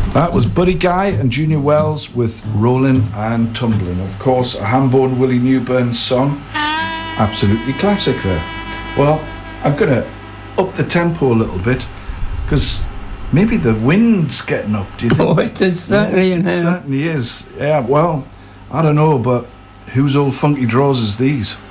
That was Buddy Guy and Junior Wells with Rolling and Tumbling. Of course, a Hambone Willie Newburn song. Absolutely classic there. Well, I'm going to up the tempo a little bit because maybe the wind's getting up, do you think? Oh, it is certainly It certainly is. Yeah, well, I don't know, but whose old funky drawers is these?